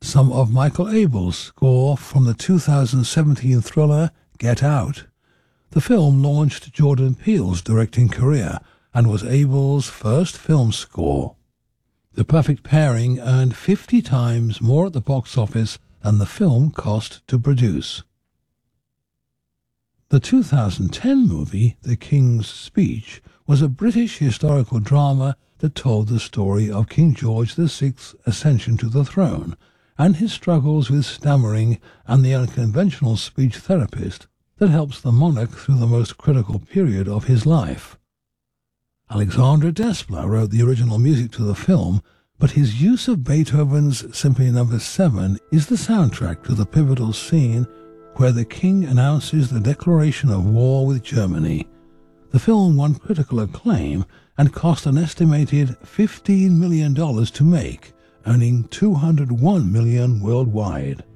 some of Michael Abels' score from the 2017 thriller Get Out. The film launched Jordan Peele's directing career and was Abels' first film score. The perfect pairing earned 50 times more at the box office than the film cost to produce. The 2010 movie The King's Speech was a British historical drama that told the story of King George VI's ascension to the throne and his struggles with stammering and the unconventional speech therapist that helps the monarch through the most critical period of his life. Alexandre Desplat wrote the original music to the film, but his use of Beethoven's Symphony No. 7 is the soundtrack to the pivotal scene where the king announces the declaration of war with Germany. The film won critical acclaim and cost an estimated $15 million to make, earning $201 million worldwide.